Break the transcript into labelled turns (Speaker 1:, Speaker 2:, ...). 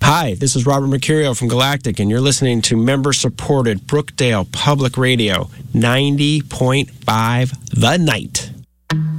Speaker 1: Hi, this is Robert Mercurio from Galactic, and you're listening to member-supported Brookdale Public Radio 90.5 The Night.